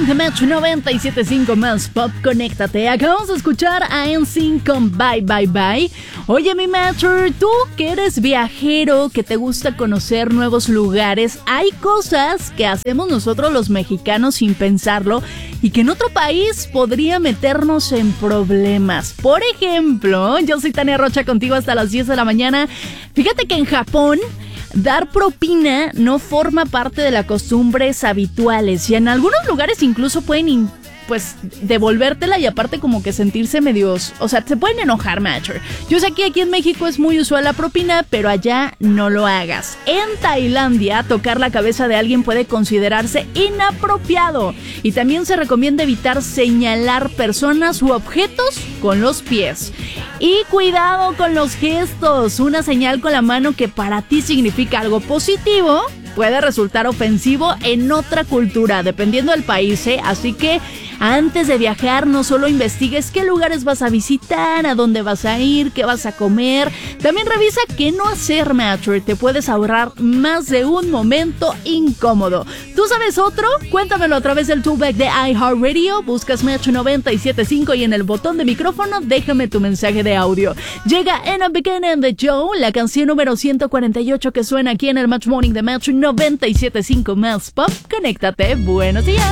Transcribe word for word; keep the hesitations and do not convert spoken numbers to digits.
Morning de Metro noventa y siete punto cinco más Pop, conéctate. Acabamos de escuchar a N Sync con Bye Bye Bye. Oye, mi Metro, tú que eres viajero, que te gusta conocer nuevos lugares, hay cosas que hacemos nosotros los mexicanos sin pensarlo y que en otro país podría meternos en problemas. Por ejemplo, yo soy Tania Rocha contigo hasta las diez de la mañana. Fíjate que en Japón dar propina no forma parte de las costumbres habituales y en algunos lugares incluso pueden in- pues devolvértela y aparte como que sentirse medios, o sea, se pueden enojar, macho. Yo sé que aquí en México es muy usual la propina, pero allá no lo hagas. En Tailandia, tocar la cabeza de alguien puede considerarse inapropiado y también se recomienda evitar señalar personas u objetos con los pies. Y cuidado con los gestos. Una señal con la mano que para ti significa algo positivo puede resultar ofensivo en otra cultura, dependiendo del país, ¿eh? Así que antes de viajar, no solo investigues qué lugares vas a visitar, a dónde vas a ir, qué vas a comer. También revisa qué no hacer, macho. Te puedes ahorrar más de un momento incómodo. ¿Tú sabes otro? Cuéntamelo a través del Toolback de iHeartRadio. Buscas Metro noventa y siete punto cinco y en el botón de micrófono déjame tu mensaje de audio. Llega In a Beginning de Joe, la canción número ciento cuarenta y ocho que suena aquí en el Match Morning de Metro noventa y siete punto cinco más Pop. Conéctate. Buenos días.